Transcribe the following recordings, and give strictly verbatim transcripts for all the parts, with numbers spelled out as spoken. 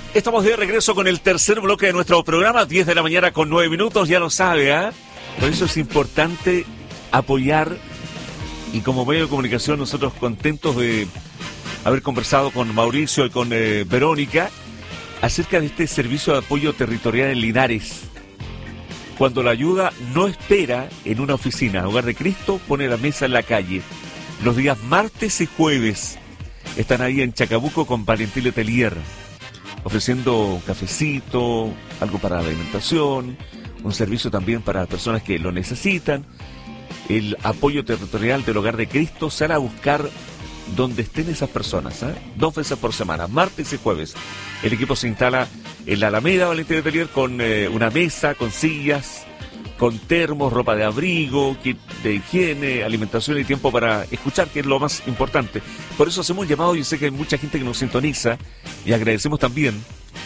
Estamos de regreso con el tercer bloque de nuestro programa, diez de la mañana con nueve minutos, ya lo sabe, ¿ah? ¿eh? Por eso es importante apoyar, y como medio de comunicación nosotros contentos de haber conversado con Mauricio y con eh, Verónica acerca de este servicio de apoyo territorial en Linares. Cuando la ayuda no espera en una oficina, Hogar de Cristo pone la mesa en la calle. Los días martes y jueves están ahí en Chacabuco con Valentín Letelier, ofreciendo un cafecito, algo para la alimentación, un servicio también para las personas que lo necesitan. El apoyo territorial del Hogar de Cristo sale a buscar donde estén esas personas, ¿eh? Dos veces por semana, martes y jueves. El equipo se instala en la Alameda Valentín Letelier con eh, una mesa, con sillas, con termos, ropa de abrigo, kit de higiene, alimentación y tiempo para escuchar, que es lo más importante. Por eso hacemos un llamado, yo sé que hay mucha gente que nos sintoniza y agradecemos también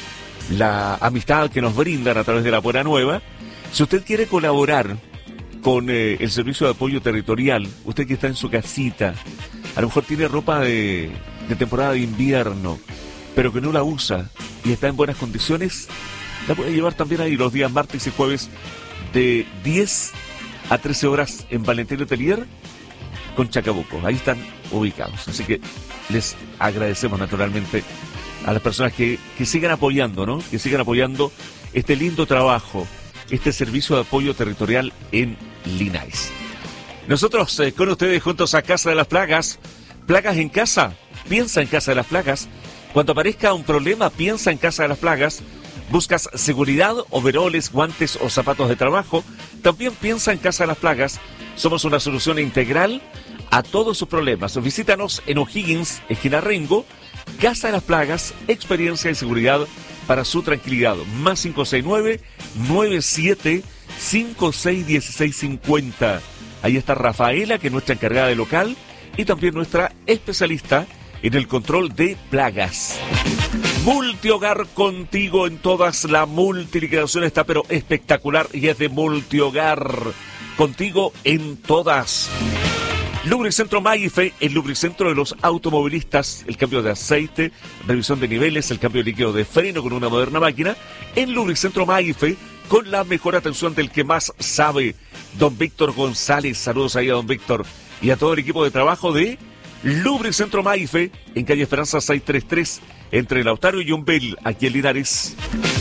la amistad que nos brindan a través de la Puerta Nueva. Si usted quiere colaborar con eh, el servicio de apoyo territorial, usted que está en su casita, a lo mejor tiene ropa de, de temporada de invierno, pero que no la usa y está en buenas condiciones, la puede llevar también ahí los días martes y jueves de diez a trece horas en Valentín Letelier con Chacabuco. Ahí están ubicados. Así que les agradecemos naturalmente a las personas que, que sigan apoyando, ¿no? Que sigan apoyando este lindo trabajo, este servicio de apoyo territorial en Linares. Nosotros eh, con ustedes juntos a Casa de las Plagas. Plagas en casa, piensa en Casa de las Plagas. Cuando aparezca un problema, piensa en Casa de las Plagas. ¿Buscas seguridad, overoles, guantes o zapatos de trabajo? También piensa en Casa de las Plagas. Somos una solución integral a todos sus problemas. Visítanos en O'Higgins, esquina Rengo. Casa de las Plagas, experiencia y seguridad para su tranquilidad. Más cinco seis nueve, nueve siete cinco seis uno seis cinco cero. Ahí está Rafaela, que es nuestra encargada de local, y también nuestra especialista en el control de plagas. Multihogar, contigo en todas. La multiliquidación está pero espectacular y es de Multihogar, contigo en todas. Lubricentro Maife, el lubricentro de los automovilistas, el cambio de aceite, revisión de niveles, el cambio de líquido de freno con una moderna máquina. En Lubricentro Maife, con la mejor atención del que más sabe, don Víctor González. Saludos ahí a don Víctor y a todo el equipo de trabajo de Lubricentro Maife, en calle Esperanza seiscientos treinta y tres, entre Lautaro y Yumbel, aquí en Linares.